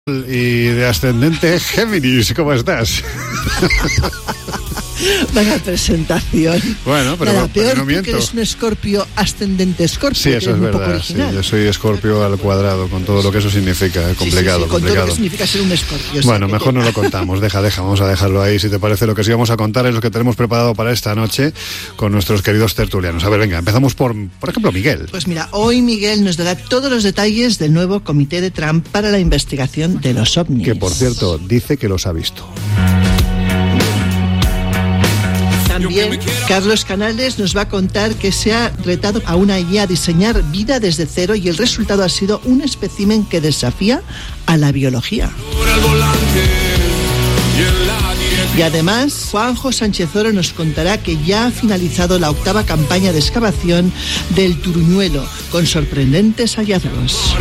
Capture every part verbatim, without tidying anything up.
Y de ascendente Géminis, ¿cómo estás? Vaya presentación. Bueno, pero Nada, no, peor no miento. Que eres un escorpio ascendente escorpio. Sí, eso es verdad. Sí, yo soy escorpio al cuadrado, con todo lo que eso significa. Complicado, sí, sí, sí, complicado. Con todo lo que significa ser un escorpio. Bueno, sí, mejor que... no lo contamos. Deja, deja, vamos a dejarlo ahí. Si te parece, lo que sí vamos a contar es lo que tenemos preparado para esta noche con nuestros queridos tertulianos. A ver, venga, empezamos por, por ejemplo, Miguel. Pues mira, hoy Miguel nos dará todos los detalles del nuevo comité de Trump para la investigación de los ovnis. Que, por cierto, dice que los ha visto. También Carlos Canales nos va a contar que se ha retado a una I A a diseñar vida desde cero y el resultado ha sido un espécimen que desafía a la biología. Y además, Juanjo Sánchez Oro nos contará que ya ha finalizado la octava campaña de excavación del Turuñuelo, con sorprendentes hallazgos.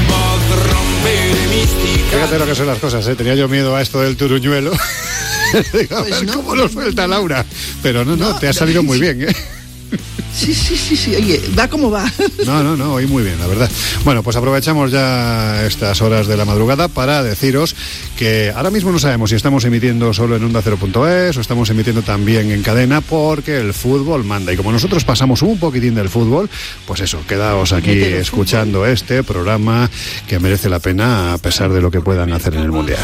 Fíjate lo que son las cosas, ¿eh? Tenía yo miedo a esto del Turuñuelo. Digo, a pues ver no, cómo lo suelta Laura. Pero no, no, no te ha salido no, muy bien, ¿eh? Sí, sí, sí, sí. Oye, va como va. No, no, no, hoy muy bien, la verdad. Bueno, pues aprovechamos ya estas horas de la madrugada para deciros que ahora mismo no sabemos si estamos emitiendo solo en onda cero punto es o estamos emitiendo también en cadena, porque el fútbol manda. Y como nosotros pasamos un poquitín del fútbol, pues eso, quedaos aquí escuchando fútbol. Este programa que merece la pena a pesar de lo que puedan hacer en el Mundial.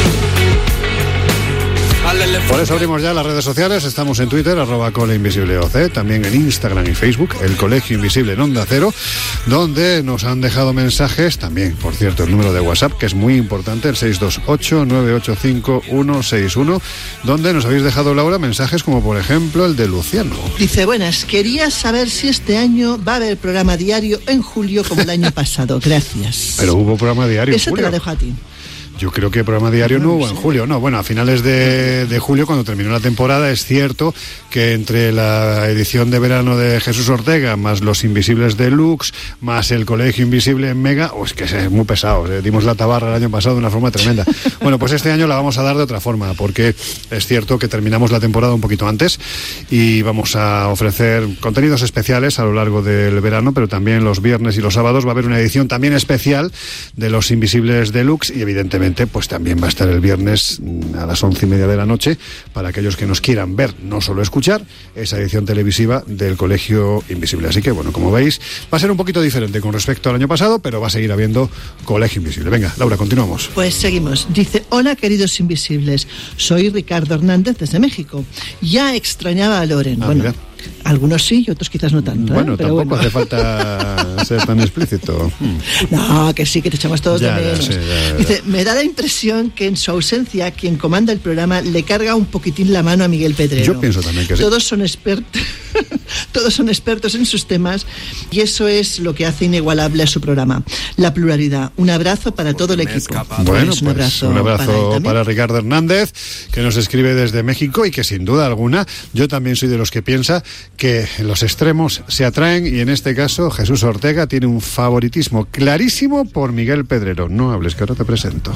Por eso abrimos ya las redes sociales. Estamos en Twitter, arroba Cole Invisible O C, también en Instagram y Facebook, el Colegio Invisible en Onda Cero, donde nos han dejado mensajes, también, por cierto, el número de WhatsApp, que es muy importante, el seis dos ocho, nueve ocho cinco, uno seis uno, donde nos habéis dejado, Laura, mensajes como, por ejemplo, el de Luciano. Dice, buenas, quería saber si este año va a haber programa diario en julio como el año pasado. Gracias. Pero hubo programa diario en Eso julio. Te lo dejo a ti. Yo creo que programa diario no, no hubo en julio, no, bueno, a finales de, de julio, cuando terminó la temporada, es cierto que entre la edición de verano de Jesús Ortega, más Los Invisibles Deluxe, más el Colegio Invisible en Mega, oh, es que es muy pesado, eh, dimos la tabarra el año pasado de una forma tremenda. Bueno, pues este año la vamos a dar de otra forma, porque es cierto que terminamos la temporada un poquito antes y vamos a ofrecer contenidos especiales a lo largo del verano, pero también los viernes y los sábados va a haber una edición también especial de Los Invisibles Deluxe y evidentemente pues también va a estar el viernes a las once y media de la noche para aquellos que nos quieran ver, no solo escuchar, esa edición televisiva del Colegio Invisible. Así que bueno, como veis, va a ser un poquito diferente con respecto al año pasado, pero va a seguir habiendo Colegio Invisible. Venga, Laura, continuamos. Pues seguimos. Dice, hola queridos invisibles, soy Ricardo Hernández desde México. Ya extrañaba a Loren. Ah, bueno, mira. Algunos sí y otros quizás no tanto. Bueno, ¿eh? Pero tampoco bueno. hace falta ser tan explícito. No, que sí, que te echamos todos ya, de menos. Ya, sí, ya, ya. Dice, me da la impresión que en su ausencia quien comanda el programa le carga un poquitín la mano a Miguel Pedrero. Yo pienso también que sí. Todos son expertos, todos son expertos en sus temas y eso es lo que hace inigualable a su programa. La pluralidad. Un abrazo para todo el equipo. Bueno, pues, un pues abrazo, un abrazo para, para Ricardo Hernández, que nos escribe desde México y que sin duda alguna yo también soy de los que piensa que los extremos se atraen y en este caso Jesús Ortega tiene un favoritismo clarísimo por Miguel Pedrero. No hables, que ahora te presento.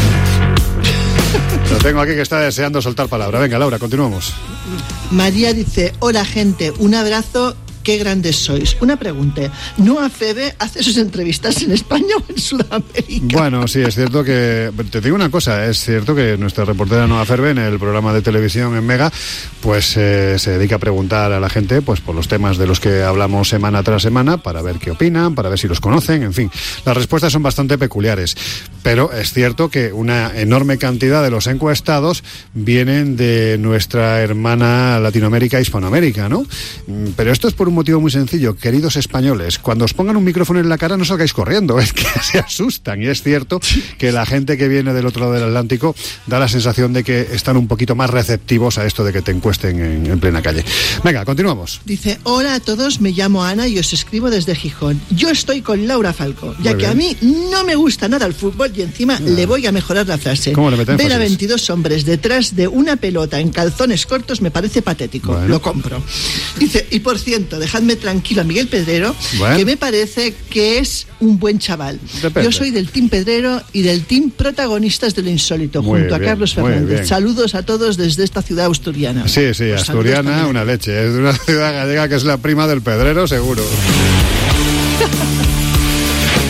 Lo tengo aquí que está deseando soltar palabra. Venga, Laura, continuamos. María dice, hola gente, un abrazo. Qué grandes sois. Una pregunta. ¿Noa Febe hace sus entrevistas en España o en Sudamérica? Bueno, sí, es cierto que... Te digo una cosa, es cierto que nuestra reportera Noa Febe en el programa de televisión en Mega, pues eh, se dedica a preguntar a la gente pues por los temas de los que hablamos semana tras semana, para ver qué opinan, para ver si los conocen, en fin. Las respuestas son bastante peculiares, pero es cierto que una enorme cantidad de los encuestados vienen de nuestra hermana Latinoamérica e Hispanoamérica, ¿no? Pero esto es por un motivo muy sencillo, queridos españoles, cuando os pongan un micrófono en la cara no salgáis corriendo, es que se asustan, y es cierto que la gente que viene del otro lado del Atlántico da la sensación de que están un poquito más receptivos a esto de que te encuesten en, en plena calle. Venga, continuamos. Dice, hola a todos, me llamo Ana y os escribo desde Gijón. Yo estoy con Laura Falco, ya que a mí no me gusta nada el fútbol y encima no. le voy a mejorar la frase. ¿Cómo le meten Ver a frases? veintidós hombres detrás de una pelota en calzones cortos me parece patético. Bueno. Lo compro. Dice, y por cierto, dejadme tranquilo a Miguel Pedrero, bueno. que me parece que es un buen chaval. Depende. Yo soy del team Pedrero y del team protagonistas de lo insólito, muy junto bien, a Carlos Fernández. Saludos a todos desde esta ciudad asturiana. Sí, sí, pues asturiana, una leche. Es de una ciudad gallega que es la prima del Pedrero, seguro.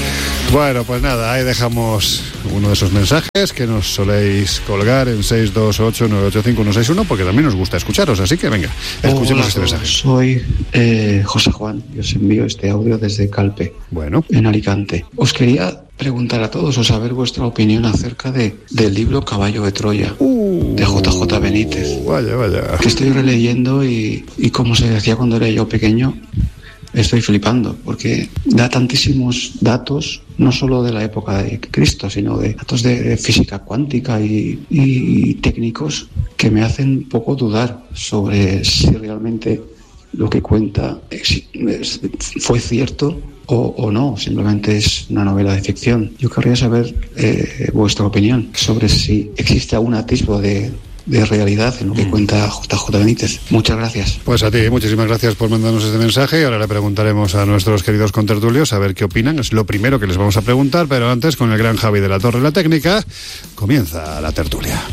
Bueno, pues nada, ahí dejamos uno de esos mensajes que nos soléis colgar en seis dos ocho nueve ocho cinco uno seis uno, porque también nos gusta escucharos, así que venga, escuchemos Hola, este mensaje. Soy eh, José Juan y os envío este audio desde Calpe, bueno, en Alicante. Os quería preguntar a todos o saber vuestra opinión acerca de, del libro Caballo de Troya, uh, de J J Benítez. Vaya, vaya. Que estoy releyendo y, y como se decía cuando era yo pequeño, estoy flipando, porque da tantísimos datos, no solo de la época de Cristo, sino de datos de física cuántica y, y técnicos que me hacen un poco dudar sobre si realmente lo que cuenta fue cierto o, o no, simplemente es una novela de ficción. Yo querría saber eh, vuestra opinión sobre si existe algún atisbo de, de realidad en lo que cuenta J J Benítez. Muchas gracias. Pues a ti, muchísimas gracias por mandarnos este mensaje y ahora le preguntaremos a nuestros queridos contertulios a ver qué opinan. Es lo primero que les vamos a preguntar, pero antes, con el gran Javi de la Torre La Técnica, comienza la tertulia.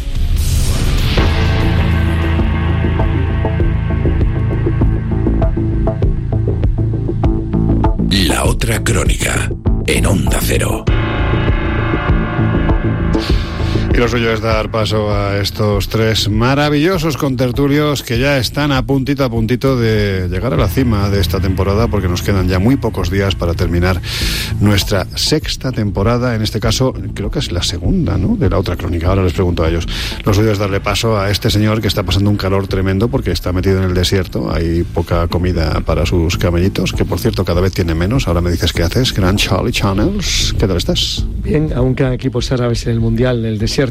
La otra crónica, en Onda Cero. Y lo suyo es dar paso a estos tres maravillosos contertulios que ya están a puntito a puntito de llegar a la cima de esta temporada, porque nos quedan ya muy pocos días para terminar nuestra sexta temporada. En este caso, creo que es la segunda, ¿no?, de la otra crónica. Ahora les pregunto a ellos. Lo suyo es darle paso a este señor que está pasando un calor tremendo porque está metido en el desierto. Hay poca comida para sus camellitos, que por cierto cada vez tiene menos. Ahora me dices qué haces, gran Charlie Channels. ¿Qué tal estás? Bien, aún quedan equipos árabes en el Mundial del desierto.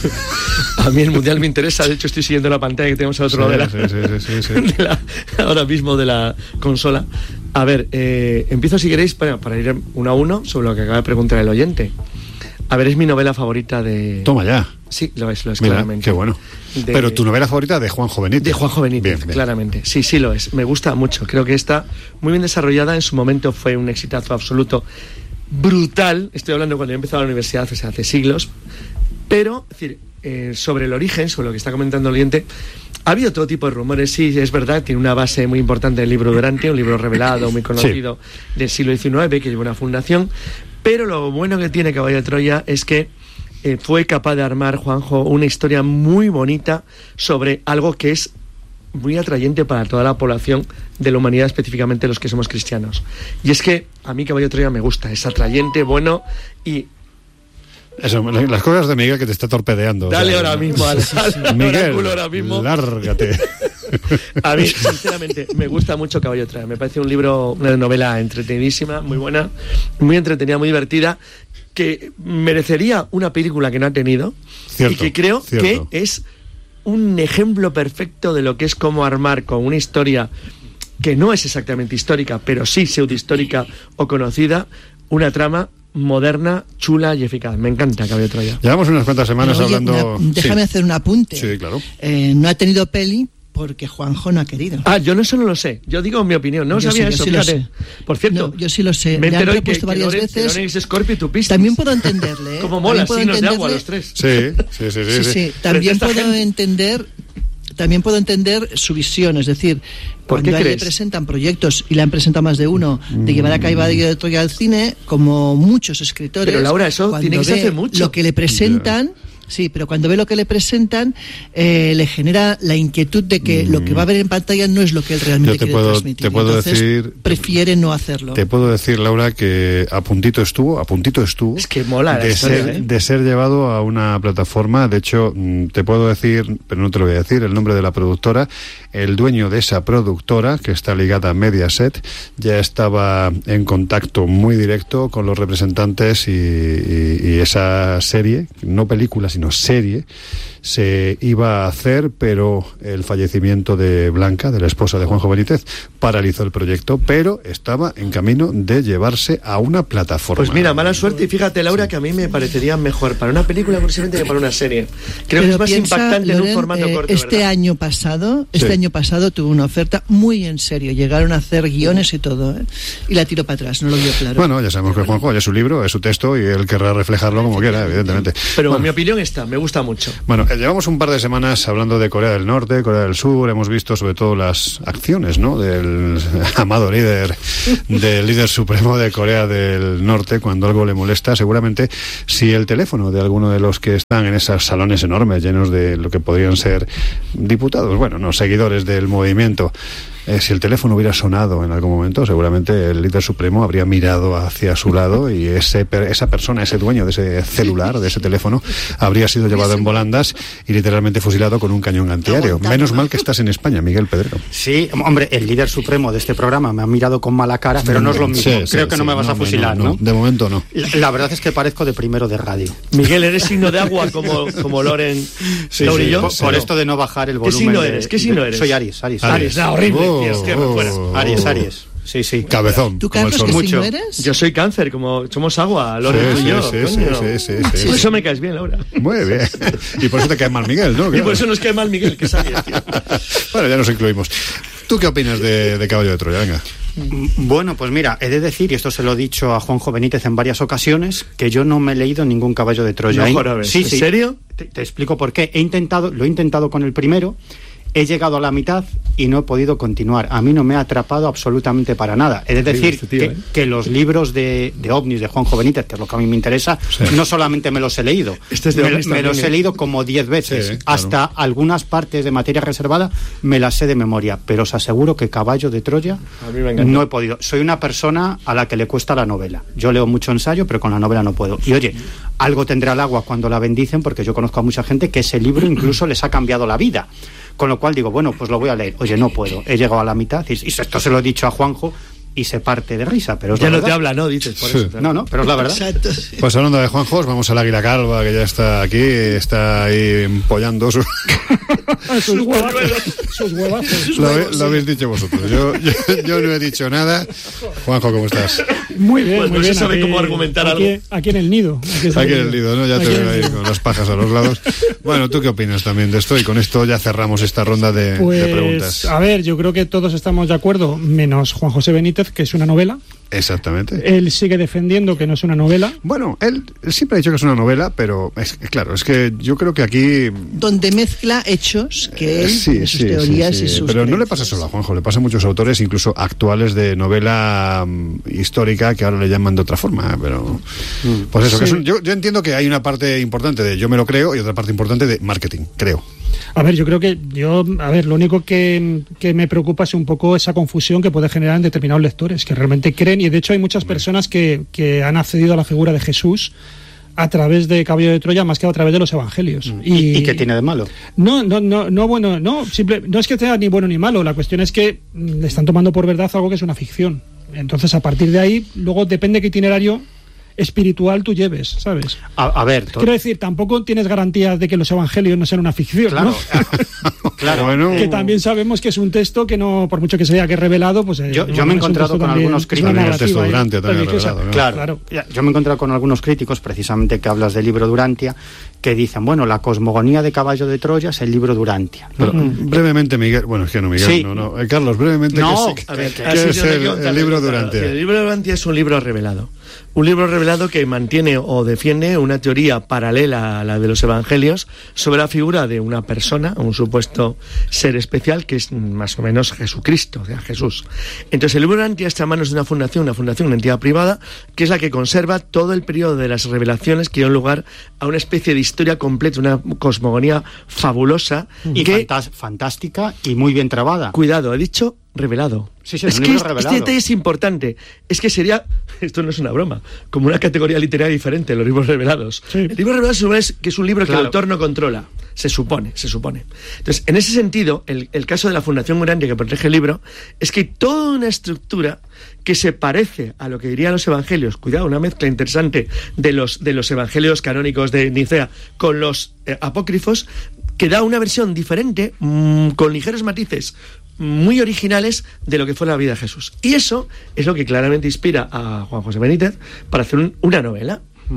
A mí el Mundial me interesa, de hecho estoy siguiendo la pantalla que tenemos al otro sí, lado de la, sí, sí, sí, sí. de la, ahora mismo de la consola. A ver, eh, empiezo si queréis para, para ir uno a uno sobre lo que acaba de preguntar el oyente. A ver, es mi novela favorita de... Toma ya. Sí, lo es, lo es. Mira, claramente. qué bueno. De... Pero tu novela favorita de Juanjo Benítez. De Juanjo Benítez, bien, bien. claramente. Sí, sí lo es. Me gusta mucho. Creo que está muy bien desarrollada. En su momento fue un exitazo absoluto. Brutal. Estoy hablando cuando yo he empezado la universidad, o sea, hace siglos. Pero, es decir, eh, sobre el origen, sobre lo que está comentando el oyente, ha habido todo tipo de rumores. Sí, es verdad, tiene una base muy importante del libro Durante, un libro revelado, muy conocido, sí, del siglo diecinueve, que lleva una fundación. Pero lo bueno que tiene Caballo de Troya es que eh, fue capaz de armar, Juanjo, una historia muy bonita sobre algo que es muy atrayente para toda la población de la humanidad, específicamente los que somos cristianos. Y es que a mí Caballo de Troya me gusta, es atrayente, bueno y... Eso, las cosas de Miguel que te está torpedeando. Dale, o sea, ahora mismo al, sí, al, sí. al Miguel, oráculo ahora mismo. Lárgate. A mí, sinceramente, me gusta mucho Caballo de Troya. Me parece un libro, una novela entretenidísima, muy buena, muy entretenida, muy divertida, que merecería una película que no ha tenido. Cierto, y que creo cierto. que es un ejemplo perfecto de lo que es cómo armar con una historia que no es exactamente histórica, pero sí pseudohistórica o conocida, una trama moderna, chula y eficaz. Me encanta Caballo de Troya. Llevamos unas cuantas semanas Oye, hablando... Una, déjame sí. hacer un apunte. Sí, claro. Eh, no ha tenido peli porque Juanjo no ha querido. Ah, yo no solo lo sé. Yo digo mi opinión. No yo sabía sí, eso, sí fíjate. Sé. Por cierto, no, yo sí lo sé. Me han enteré que, que varias que veces. Que Lorenz Scorpio y tu Piscis. También puedo entenderle. ¿eh? Como mola, signos de agua los tres. Sí, sí, sí. sí, sí, sí. sí. También puedo gente... entender... También puedo entender su visión, es decir, cuando a él le presentan proyectos, y le han presentado más de uno, de llevar a Caballo de Troya al cine, como muchos escritores. Pero Laura, eso tiene que ser hace mucho. Lo que le presentan... Yeah. Sí, pero cuando ve lo que le presentan, eh, le genera la inquietud de que mm. lo que va a ver en pantalla no es lo que él realmente quiere puedo, transmitir. Te puedo Entonces, decir, prefiere no hacerlo. Te puedo decir, Laura, que a puntito estuvo, a puntito estuvo. Es que mola la de historia, ser, ¿eh? de ser llevado a una plataforma. De hecho, te puedo decir, pero no te lo voy a decir, el nombre de la productora. El dueño de esa productora, que está ligada a Mediaset, ya estaba en contacto muy directo con los representantes y, y, y esa serie, no película, sino serie, se iba a hacer, pero el fallecimiento de Blanca, de la esposa de Juanjo Benítez, paralizó el proyecto, pero estaba en camino de llevarse a una plataforma. Pues mira, mala suerte, y fíjate, Laura, que a mí me parecería mejor para una película precisamente que para una serie. Creo pero que es más piensa, impactante Loren, en un formato eh, corto, Este ¿verdad? año pasado, este sí. año pasado tuvo una oferta muy en serio, llegaron a hacer guiones y todo, ¿eh? Y la tiró para atrás, no lo vio claro. Bueno, ya sabemos que Juanjo es su libro, es su texto, y él querrá reflejarlo como quiera, evidentemente. Pero bueno. mi opinión está, me gusta mucho. Bueno, eh, llevamos un par de semanas hablando de Corea del Norte, Corea del Sur, hemos visto sobre todo las acciones, ¿no?, del amado líder, del líder supremo de Corea del Norte, cuando algo le molesta. Seguramente si el teléfono de alguno de los que están en esos salones enormes llenos de lo que podrían ser diputados, bueno, no, seguidores del movimiento, Eh, si el teléfono hubiera sonado en algún momento, seguramente el líder supremo habría mirado hacia su lado y ese esa persona, ese dueño de ese celular, de ese teléfono, habría sido llevado en volandas y literalmente fusilado con un cañón antiaéreo. Menos mal que estás en España, Miguel Pedrero. Sí, hombre, el líder supremo de este programa me ha mirado con mala cara, pero no es lo mismo. Sí, Creo sí, que no sí, me vas no, a fusilar, no, no, ¿no? De momento no. La, la verdad es que parezco de primero de radio. Miguel, ¿eres signo de agua como, como Loren sí, sí, yo? Por, por no. esto de no bajar el volumen. ¿Qué signo de, eres? ¿Qué signo eres? Soy Aries, Aries. Aries, Aries. No, horrible. Oh, tío, es que oh, fuera. Aries, Aries. Sí, sí. Cabezón. ¿Tú, Carlos, qué signo eres? Yo soy Cáncer, como somos agua, Loren, sí, y yo. Sí, sí, sí, sí, sí. Por eso me caes bien, Laura. Muy bien. Y por eso te cae mal Miguel, ¿no? Claro. Y por eso nos cae mal Miguel, que es Aries, tío. Bueno, ya nos incluimos. ¿Tú qué opinas de, de Caballo de Troya? Venga. Bueno, pues mira, he de decir, y esto se lo he dicho a Juanjo Benítez en varias ocasiones, que yo no me he leído ningún Caballo de Troya. No, ¿eh? Sí, ¿En sí. serio? Te, te explico por qué. He intentado, lo he intentado con el primero. He llegado a la mitad y no he podido continuar. A mí no me ha atrapado absolutamente para nada. Es de decir, sí, tío, que, ¿eh? que los libros de, de ovnis de Juanjo Benítez, que es lo que a mí me interesa, sí. no solamente me los he leído, este es de me, me los he leído como diez veces. Sí, Hasta claro. algunas partes de materia reservada me las sé de memoria. Pero os aseguro que Caballo de Troya no he podido. Soy una persona a la que le cuesta la novela. Yo leo mucho ensayo, pero con la novela no puedo. Y oye, algo tendrá el agua cuando la bendicen, porque yo conozco a mucha gente que ese libro incluso les ha cambiado la vida. Con lo cual digo, bueno, pues lo voy a leer. Oye, no puedo. He llegado a la mitad y, y esto se lo he dicho a Juanjo y se parte de risa. Pero es ya la no verdad. te habla, ¿no? Dices por sí. eso. No, no, pero es la verdad. Exacto, sí. Pues hablando de Juanjo, vamos al Águila Calva, que ya está aquí, está ahí empollando sus... sus huevazos. Sus huevazos. Lo, lo habéis dicho vosotros. Yo, yo, yo no he dicho nada. Juanjo, ¿cómo estás? Muy bien, pues muy no bien. se sabe aquí, cómo argumentar aquí, algo. Aquí en el nido. Aquí, aquí en el nido, ¿no? Ya aquí te veo ahí con las pajas a los lados. Bueno, ¿tú qué opinas también de esto? Y con esto ya cerramos esta ronda de, pues, de preguntas. A ver, yo creo que todos estamos de acuerdo, menos Juan José Benítez, que es una novela. Exactamente. Él sigue defendiendo que no es una novela. Bueno, él siempre ha dicho que es una novela, pero es, claro, es que yo creo que aquí... Donde mezcla hechos que él, sí, sus sí, teorías sí, sí. y sus... Pero creencias. no le pasa solo a Juanjo, le pasa a muchos autores, incluso actuales de novela um, histórica, que ahora le llaman de otra forma, pero... Mm. Pues eso, sí. que es un, yo, yo entiendo que hay una parte importante de yo me lo creo y otra parte importante de marketing, creo. A ver, yo creo que yo, a ver, lo único que, que me preocupa es un poco esa confusión que puede generar en determinados lectores, que realmente creen, y de hecho hay muchas personas que, que han accedido a la figura de Jesús a través de Caballo de Troya más que a través de los evangelios. ¿Y, ¿Y, ¿Y qué tiene de malo? No, no, no, no, bueno, no, simple, no es que sea ni bueno ni malo, la cuestión es que le están tomando por verdad algo que es una ficción. Entonces, a partir de ahí, luego depende qué itinerario espiritual tú lleves, ¿sabes? A, a ver, quiero decir, tampoco tienes garantías de que los evangelios no sean una ficción, claro, ¿no? Claro, bueno. Que también sabemos que es un texto que no, por mucho que sea que es revelado, pues yo, yo me he encontrado con algunos críticos. También el texto Durantia también revelado, ¿no? Claro, claro. Yo me he encontrado con algunos críticos, precisamente que hablas del libro Durantia, que dicen, bueno, la cosmogonía de Caballo de Troya es el libro Durantia. Pero, mm. brevemente, Miguel, bueno, es que no, Miguel, sí. no, no. Eh, Carlos, brevemente, no, ¿qué es, a ver, ¿qué ¿qué es el, el libro Durantia? El libro Durantia es un libro revelado. Un libro revelado que mantiene o defiende una teoría paralela a la de los evangelios sobre la figura de una persona, un supuesto ser especial que es más o menos Jesucristo, o sea, Jesús. Entonces el libro Durantia está en manos de una fundación, una fundación, una entidad privada, que es la que conserva todo el periodo de las revelaciones que dieron lugar a una especie de historia completa, una cosmogonía fabulosa. Y que, fantás- fantástica y muy bien trabada. Cuidado, he dicho revelado. Sí, sí, es un que libro este, revelado. este detalle es importante. Es que sería, esto no es una broma, como una categoría literaria diferente, los libros revelados. Sí. El libro revelado es que es un libro Claro. que el autor no controla. Se supone, se supone. Entonces, en ese sentido, el, el caso de la Fundación Durantia que protege el libro es que hay toda una estructura que se parece a lo que dirían los evangelios. Cuidado, una mezcla interesante de los, de los evangelios canónicos de Nicea con los eh, apócrifos, que da una versión diferente, mmm, con ligeros matices, muy originales de lo que fue la vida de Jesús. Y eso es lo que claramente inspira a Juan José Benítez para hacer un, una novela.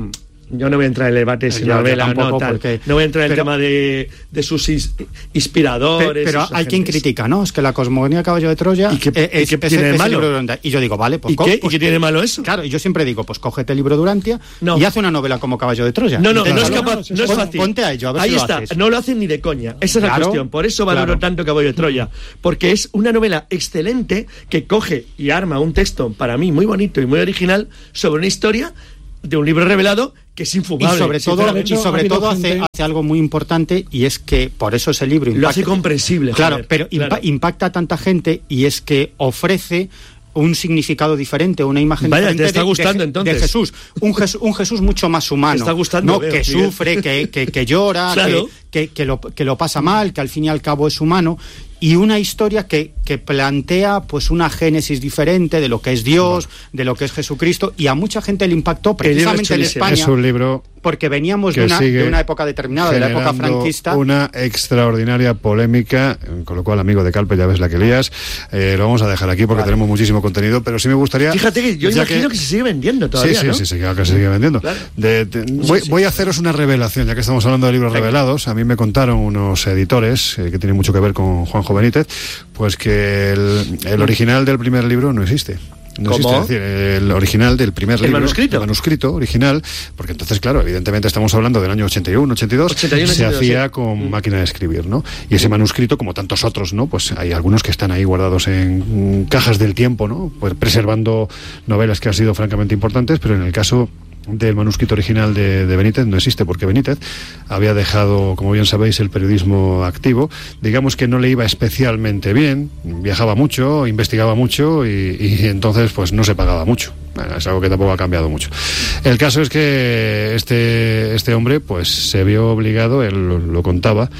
yo no voy a entrar en el debate si yo, novela yo tampoco, o no, tal. Porque, no voy a entrar en el pero, tema de, de sus is, inspiradores. Pero, pero hay quien critica, ¿no? Es que la cosmogonía Caballo de Troya ¿Y qué, es, ¿y qué es, tiene es de malo? El libro de Durantia. Y yo digo, vale, pues... ¿Y, qué, pues, ¿Y qué tiene de malo eso? Claro, yo siempre digo, pues cógete el libro de Durantia no. y haz una novela como Caballo de Troya. No, no, Inténtalo. no es capaz, no es fácil. Ponte a ello, a ver Ahí si lo está, haces. no lo hacen ni de coña. Esa es Claro, la cuestión. Por eso valoro claro. tanto Caballo de Troya. Porque es una novela excelente que coge y arma un texto, para mí, muy bonito y muy original, sobre una historia de un libro revelado que es infumable. Y sobre todo, y sobre todo hace, gente... hace algo muy importante, y es que por eso ese libro impacta, lo hace comprensible. Claro, joder, pero claro. Impa- impacta a tanta gente, y es que ofrece un significado diferente, una imagen Vaya, diferente te está de, gustando, de, entonces. de Jesús. Un, Jesús. un Jesús mucho más humano. Te está gustando, ¿no? veo, que Miguel. sufre, que, que, que llora, Claro. que, que, que, lo, que lo pasa mal, que al fin y al cabo es humano. Y una historia que, que plantea pues una génesis diferente de lo que es Dios, bueno. de lo que es Jesucristo, y a mucha gente le impactó precisamente en España. Es un libro porque veníamos de una, de una época determinada, de la época franquista. Una extraordinaria polémica, con lo cual, amigo de Calpe, ya ves la que lías. Eh, lo vamos a dejar aquí porque vale. tenemos muchísimo contenido, pero sí me gustaría... Fíjate que yo imagino que... que se sigue vendiendo todavía, Sí, sí, ¿no? sí, sí, claro que se sigue vendiendo. Claro. De, de, sí, voy, sí, voy a haceros una revelación, ya que estamos hablando de libros Venga. revelados. A mí me contaron unos editores, eh, que tienen mucho que ver con Juanjo Benítez, pues que el, el original del primer libro no existe. No ¿Cómo? existe, es decir, el original del primer ¿El libro. manuscrito? El manuscrito original, porque entonces, claro, evidentemente estamos hablando del año ochenta y uno, ochenta y dos, ochenta y uno, se ochenta y dos, hacía sí. con mm. máquina de escribir, ¿no? Y ese manuscrito, como tantos otros, ¿no? Pues hay algunos que están ahí guardados en cajas del tiempo, ¿no? Pues preservando novelas que han sido francamente importantes, pero en el caso del manuscrito original de, de Benítez no existe, porque Benítez había dejado, como bien sabéis, el periodismo activo. Digamos que no le iba especialmente bien, viajaba mucho, investigaba mucho y, y entonces pues no se pagaba mucho. Bueno, es algo que tampoco ha cambiado mucho. El caso es que este, este hombre pues se vio obligado, él lo, lo contaba,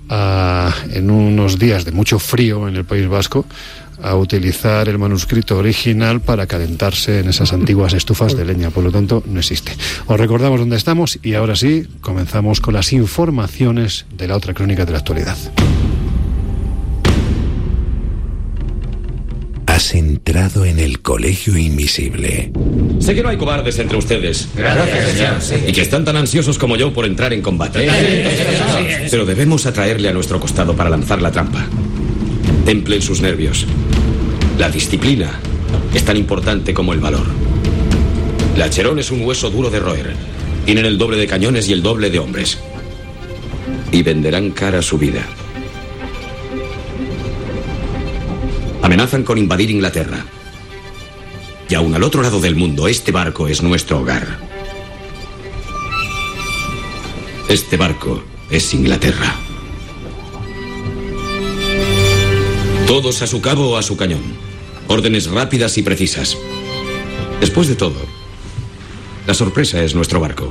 a, en unos días de mucho frío en el País Vasco, a utilizar el manuscrito original para calentarse en esas antiguas estufas de leña. Por lo tanto, no existe. Os recordamos dónde estamos y ahora sí, comenzamos con las informaciones de la otra crónica de la actualidad. Has entrado en el Colegio Invisible. Sé que no hay cobardes entre ustedes. Gracias, señor. Sí. Y que están tan ansiosos como yo por entrar en combate. Sí. Pero debemos atraerle a nuestro costado para lanzar la trampa. Templen sus nervios. La disciplina es tan importante como el valor. La Cherón es un hueso duro de roer. Tienen el doble de cañones y el doble de hombres. Y venderán cara su vida. Amenazan con invadir Inglaterra. Y aún al otro lado del mundo, este barco es nuestro hogar. Este barco es Inglaterra. Todos a su cabo o a su cañón. Órdenes rápidas y precisas. Después de todo, la sorpresa es nuestro barco.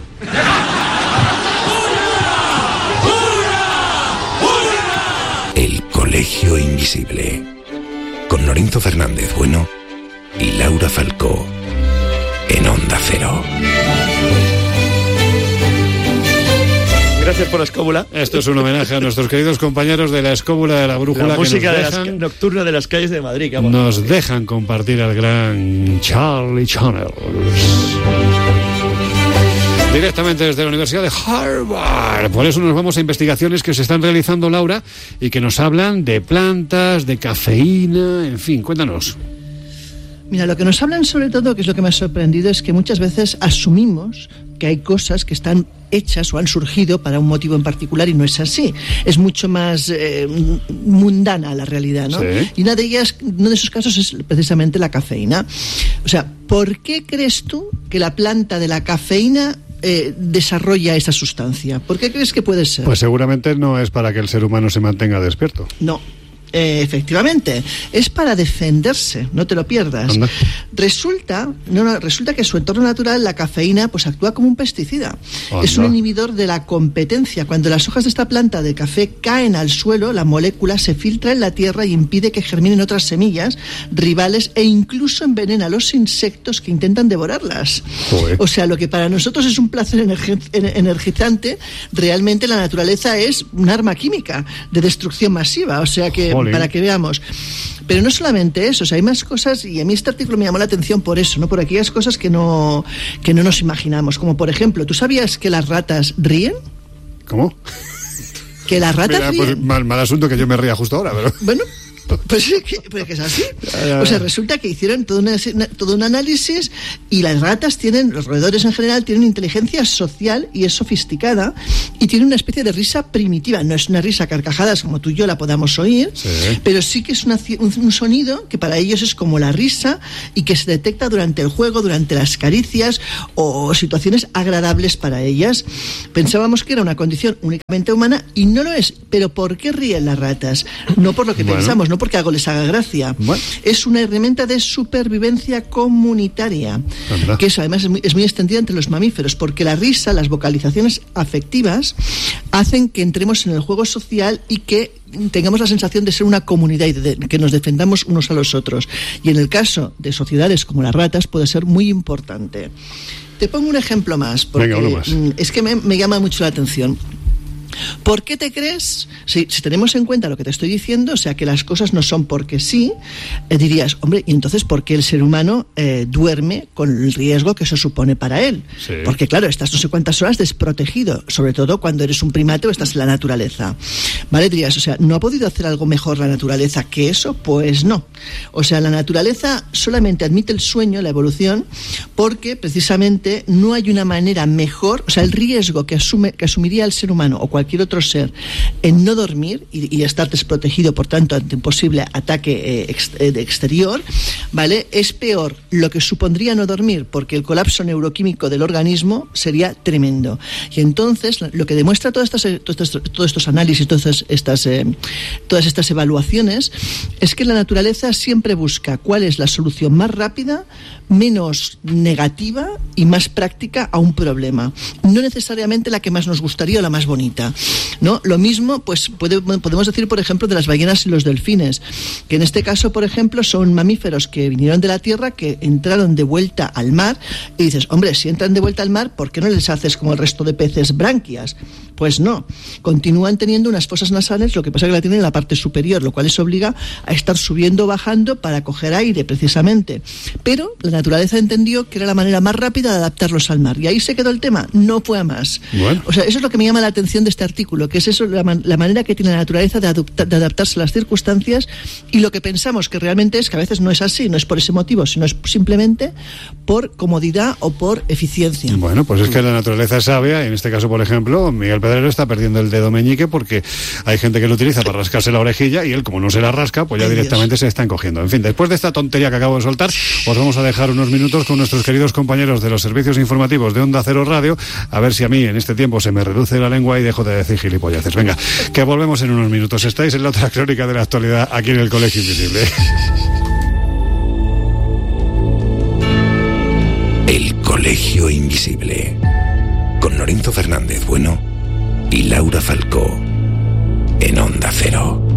El Colegio Invisible. Con Lorenzo Fernández Bueno y Laura Falcó. En Onda Cero. Gracias por la escóbula. Esto es un homenaje a nuestros queridos compañeros de la escóbula de la brújula. La música que de nos dejan, las, nocturna de las calles de Madrid. Que nos dejan compartir al gran Charlie Channels. Directamente desde la Universidad de Harvard. Por eso nos vamos a investigaciones que se están realizando, Laura, y que nos hablan de plantas, de cafeína, en fin, cuéntanos. Mira, lo que nos hablan sobre todo, que es lo que me ha sorprendido, es que muchas veces asumimos que hay cosas que están hechas o han surgido para un motivo en particular y no es así. Es mucho más eh, mundana la realidad, ¿no? Sí. Y una de ellas, uno de esos casos es precisamente la cafeína. O sea, ¿por qué crees tú que la planta de la cafeína eh, desarrolla esa sustancia? ¿Por qué crees que puede ser? Pues seguramente no es para que el ser humano se mantenga despierto. No. Eh, efectivamente, es para defenderse, no te lo pierdas. Anda. Resulta, no, no, resulta que en su entorno natural la cafeína pues actúa como un pesticida. Anda. Es un inhibidor de la competencia. Cuando las hojas de esta planta de café caen al suelo, la molécula se filtra en la tierra y impide que germinen otras semillas rivales e incluso envenena a los insectos que intentan devorarlas. Joder. O sea, lo que para nosotros es un placer energi- energizante, realmente la naturaleza es un arma química de destrucción masiva. O sea que... Joder. para que veamos. Pero no solamente eso, o sea, hay más cosas, y a mí este artículo me llamó la atención por eso, ¿no? Por aquellas cosas que no, que no nos imaginamos. Como por ejemplo, ¿tú sabías que las ratas ríen? ¿Cómo? Que las ratas Mira, ríen. pues mal, mal asunto que yo me ría justo ahora, pero... Bueno, pues es que, pues que es así. O sea, resulta que hicieron todo, una, todo un análisis y las ratas tienen, los roedores en general, tienen inteligencia social y es sofisticada y tienen una especie de risa primitiva. No es una risa a carcajadas como tú y yo la podamos oír, sí. pero sí que es una, un, un sonido que para ellos es como la risa y que se detecta durante el juego, durante las caricias o situaciones agradables para ellas. Pensábamos que era una condición únicamente humana y no lo es. Pero ¿por qué ríen las ratas? No por lo que bueno. pensamos, no porque algo les haga gracia. Bueno. Es una herramienta de supervivencia comunitaria, ¿verdad? Que eso además es muy, es muy extendida entre los mamíferos, porque la risa, las vocalizaciones afectivas hacen que entremos en el juego social y que tengamos la sensación de ser una comunidad y de, de, que nos defendamos unos a los otros. Y en el caso de sociedades como las ratas puede ser muy importante. Te pongo un ejemplo más, porque Venga, uno más. es que me, me llama mucho la atención. ¿Por qué te crees? Si, si tenemos en cuenta lo que te estoy diciendo, o sea, que las cosas no son porque sí, eh, dirías, hombre, ¿y entonces por qué el ser humano eh, duerme con el riesgo que eso supone para él? Sí. Porque, claro, estás no sé cuántas horas desprotegido, sobre todo cuando eres un primate o estás en la naturaleza. ¿Vale? Dirías, o sea, ¿no ha podido hacer algo mejor la naturaleza que eso? Pues no. O sea, la naturaleza solamente admite el sueño, la evolución, porque precisamente no hay una manera mejor, o sea, el riesgo que, asume, que asumiría el ser humano o cualquier otro ser en no dormir y, y estar desprotegido, por tanto, ante un posible ataque eh, ex, eh, de exterior, ¿vale? Es peor lo que supondría no dormir, porque el colapso neuroquímico del organismo sería tremendo. Y entonces, lo que demuestra todas estas, todos estos, todos estos análisis, todas estas, eh, todas estas evaluaciones, es que la naturaleza siempre busca cuál es la solución más rápida, menos negativa y más práctica a un problema. No necesariamente la que más nos gustaría o la más bonita, ¿no? Lo mismo, pues puede, podemos decir, por ejemplo, de las ballenas y los delfines, que en este caso, por ejemplo, son mamíferos que vinieron de la tierra, que entraron de vuelta al mar, y dices, hombre, si entran de vuelta al mar, ¿por qué no les haces como el resto de peces branquias? Pues no, continúan teniendo unas fosas nasales, lo que pasa es que la tienen en la parte superior, lo cual les obliga a estar subiendo o bajando para coger aire, precisamente. Pero la naturaleza entendió que era la manera más rápida de adaptarlos al mar, y ahí se quedó el tema, no fue a más. Bueno. O sea, eso es lo que me llama la atención de este artículo, que es eso, la, man- la manera que tiene la naturaleza de, adopta- de adaptarse a las circunstancias, y lo que pensamos que realmente es que a veces no es así, no es por ese motivo, sino es simplemente por comodidad o por eficiencia. Bueno, pues es que la naturaleza es sabia, y en este caso, por ejemplo, Miguel Pedrero está perdiendo el dedo meñique porque hay gente que lo utiliza para rascarse la orejilla y él, como no se la rasca, pues ya Ay, directamente Dios. se está encogiendo. En fin, después de esta tontería que acabo de soltar, os vamos a dejar unos minutos con nuestros queridos compañeros de los servicios informativos de Onda Cero Radio, a ver si a mí en este tiempo se me reduce la lengua y dejo de decir gilipolleces. Venga, que volvemos en unos minutos. Estáis en la otra crónica de la actualidad aquí en el Colegio Invisible. El Colegio Invisible, con Lorenzo Fernández Bueno y Laura Falcó, en Onda Cero.